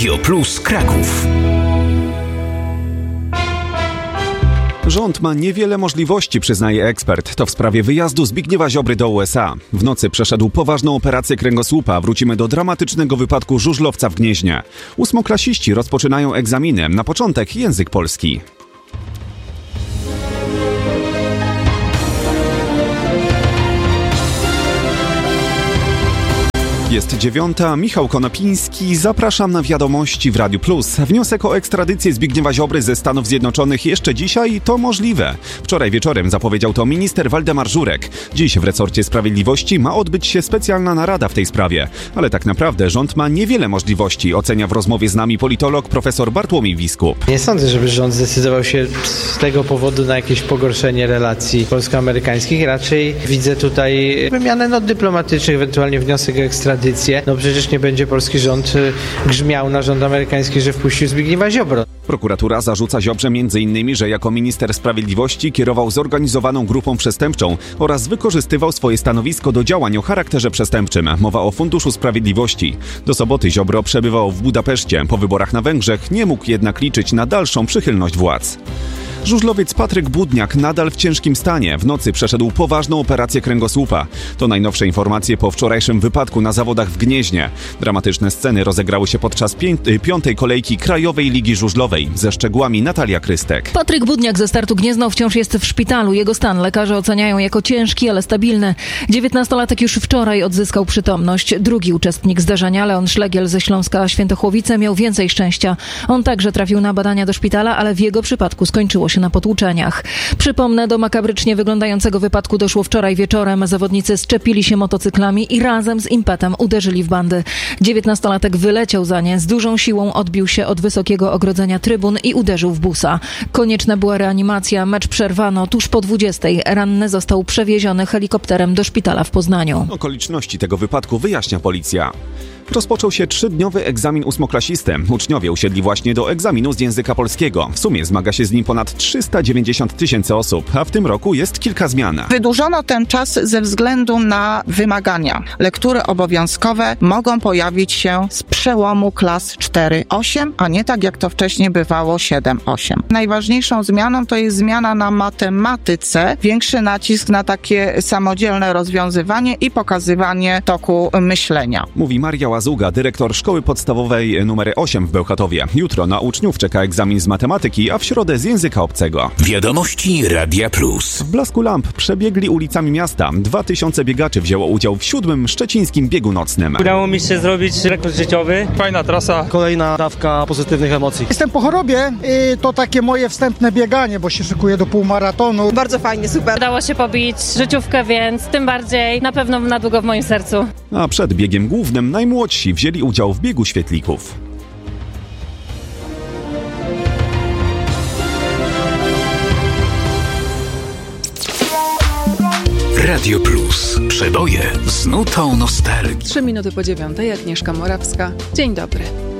Radio Plus Kraków. Rząd ma niewiele możliwości, przyznaje ekspert. To w sprawie wyjazdu Zbigniewa Ziobry do USA. W nocy przeszedł poważną operację kręgosłupa. Wrócimy do dramatycznego wypadku żużlowca w Gnieźnie. Ósmoklasiści rozpoczynają egzaminy. Na początek język polski. Jest 9:00, Michał Konopiński, zapraszam na wiadomości w Radiu Plus. Wniosek o ekstradycję Zbigniewa Ziobry ze Stanów Zjednoczonych jeszcze dzisiaj to możliwe. Wczoraj wieczorem zapowiedział to minister Waldemar Żurek. Dziś w resorcie sprawiedliwości ma odbyć się specjalna narada w tej sprawie. Ale tak naprawdę rząd ma niewiele możliwości, ocenia w rozmowie z nami politolog profesor Bartłomiej Wiskup. Nie sądzę, żeby rząd zdecydował się z tego powodu na jakieś pogorszenie relacji polsko-amerykańskich. Raczej widzę tutaj wymianę dyplomatycznych, ewentualnie wniosek o ekstradycję. Przecież nie będzie polski rząd grzmiał na rząd amerykański, że wpuścił Zbigniewa Ziobrę. Prokuratura zarzuca Ziobrze m.in., że jako minister sprawiedliwości kierował zorganizowaną grupą przestępczą oraz wykorzystywał swoje stanowisko do działań o charakterze przestępczym. Mowa o Funduszu Sprawiedliwości. Do soboty Ziobro przebywał w Budapeszcie. Po wyborach na Węgrzech nie mógł jednak liczyć na dalszą przychylność władz. Żużlowiec Patryk Budniak nadal w ciężkim stanie. W nocy przeszedł poważną operację kręgosłupa. To najnowsze informacje po wczorajszym wypadku na zawodach w Gnieźnie. Dramatyczne sceny rozegrały się podczas piątej kolejki Krajowej Ligi Żużlowej. Ze szczegółami Natalia Krystek. Patryk Budniak ze startu Gniezno wciąż jest w szpitalu. Jego stan lekarze oceniają jako ciężki, ale stabilny. 19-latek już wczoraj odzyskał przytomność. Drugi uczestnik zdarzenia, Leon Szlegiel ze Śląska Świętochłowice, miał więcej szczęścia. On także trafił na badania do szpitala, ale w jego przypadku skończyło się na potłuczeniach. Przypomnę, do makabrycznie wyglądającego wypadku doszło wczoraj wieczorem. Zawodnicy szczepili się motocyklami i razem z impetem uderzyli w bandy. 19-latek wyleciał za nie, z dużą siłą odbił się od wysokiego ogrodzenia trybun i uderzył w busa. Konieczna była reanimacja, mecz przerwano tuż po 20:00. Ranny został przewieziony helikopterem do szpitala w Poznaniu. Okoliczności tego wypadku wyjaśnia policja. Rozpoczął się 3-dniowy egzamin ósmoklasisty. Uczniowie usiedli właśnie do egzaminu z języka polskiego. W sumie zmaga się z nim ponad 390 000 osób, a w tym roku jest kilka zmian. Wydłużono ten czas ze względu na wymagania. Lektury obowiązkowe mogą pojawić się z przełomu klas 4-8, a nie tak jak to wcześniej bywało 7-8. Najważniejszą zmianą to jest zmiana na matematyce, większy nacisk na takie samodzielne rozwiązywanie i pokazywanie toku myślenia. Mówi Maria Łazuga, dyrektor szkoły podstawowej nr 8 w Bełchatowie. Jutro na uczniów czeka egzamin z matematyki, a w środę z języka obcego. Wiadomości Radia Plus. W blasku lamp przebiegli ulicami miasta. 2000 biegaczy wzięło udział w 7. szczecińskim biegu nocnym. Udało mi się zrobić rekord życiowy. Fajna trasa. Kolejna dawka pozytywnych emocji. Jestem po chorobie i to takie moje wstępne bieganie, bo się szykuję do półmaratonu. Bardzo fajnie, super. Udało się pobić życiówkę, więc tym bardziej na pewno na długo w moim sercu. A przed biegiem głównym najmłodsi wzięli udział w biegu świetlików. Radio Plus. Przeboje z nutą nostalgii. 3 minuty po 9:00, Agnieszka Morawska. Dzień dobry.